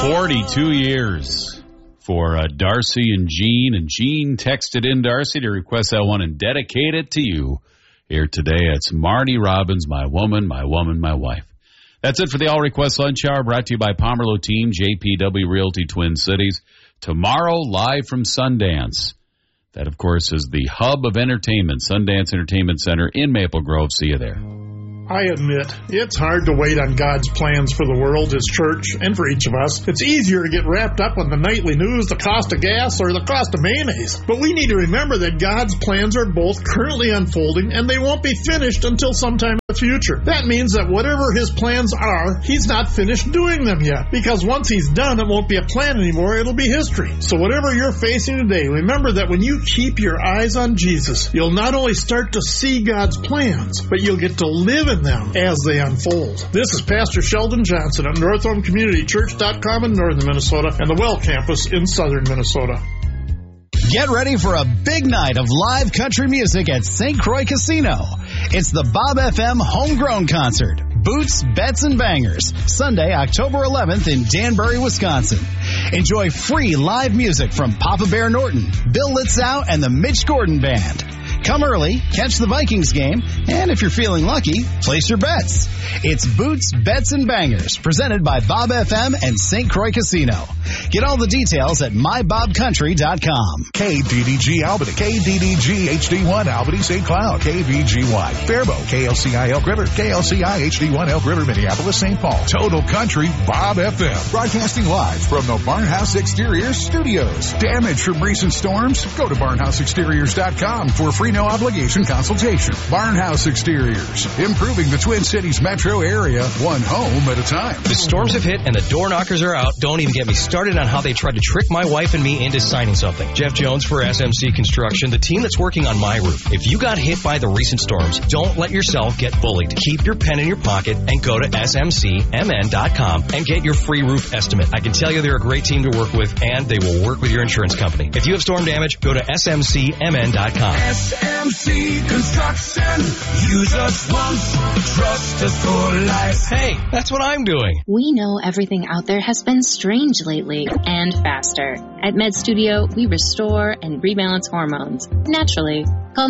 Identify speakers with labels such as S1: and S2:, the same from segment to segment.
S1: 42 years for Darcy and Gene texted in Darcy to request that one and dedicate it to you. Here today, it's Marty Robbins, my woman, my wife. That's it for the All Request Lunch Hour, brought to you by Pomerleau Team, JPW Realty Twin Cities. Tomorrow, live from Sundance. That, of course, is the hub of entertainment, Sundance Entertainment Center in Maple Grove. See you there.
S2: I admit, it's hard to wait on God's plans for the world, His church, and for each of us. It's easier to get wrapped up in the nightly news, the cost of gas, or the cost of mayonnaise. But we need to remember that God's plans are both currently unfolding, and they won't be finished until sometime in the future. That means that whatever His plans are, He's not finished doing them yet. Because once He's done, it won't be a plan anymore, it'll be history. So whatever you're facing today, remember that when you keep your eyes on Jesus, you'll not only start to see God's plans, but you'll get to live in them as they unfold. This is Pastor Sheldon Johnson at NorthhomeCommunityChurch.com in northern Minnesota and the Well Campus in southern Minnesota.
S3: Get ready for a big night of live country music at St. Croix Casino. It's the Bob FM Homegrown Concert. Boots, Bets, and Bangers. Sunday, October 11th in Danbury, Wisconsin. Enjoy free live music from Papa Bear Norton, Bill Litzow, and the Mitch Gordon Band. Come early, catch the Vikings game, and if you're feeling lucky, place your bets. It's Boots, Bets, and Bangers, presented by Bob FM and St. Croix Casino. Get all the details at mybobcountry.com.
S4: KDDG Albany, KDDG HD1 Albany St. Cloud, KVGY Faribault, KLCI Elk River, KLCI HD1 Elk River Minneapolis St. Paul. Total Country Bob FM. Broadcasting live from the Barnhouse Exteriors Studios. Damage from recent storms? Go to barnhouseexteriors.com for free no-obligation consultation. Barnhouse Exteriors, improving the Twin Cities metro area, one home at a time.
S5: The storms have hit and the door knockers are out. Don't even get me started on how they tried to trick my wife and me into signing something. Jeff Jones for SMC Construction, the team that's working on my roof. If you got hit by the recent storms, don't let yourself get bullied. Keep your pen in your pocket and go to smcmn.com and get your free roof estimate. I can tell you they're a great team to work with, and they will work with your insurance company. If you have storm damage, go to smcmn.com.
S6: SMC Construction. Use us once, trust us for life.
S5: Hey, that's what I'm doing.
S7: We know everything out there has been strange lately and faster. At Med Studio, we restore and rebalance hormones naturally. Call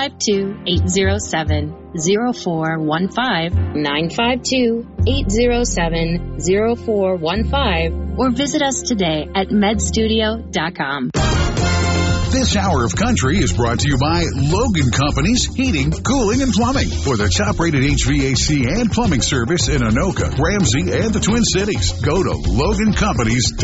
S7: 952-807-0415, 952-807-0415, or visit us today at medstudio.com.
S4: This hour of country is brought to you by Logan Companies Heating, Cooling, and Plumbing. For the top-rated HVAC and plumbing service in Anoka, Ramsey, and the Twin Cities, go to Logan Companies.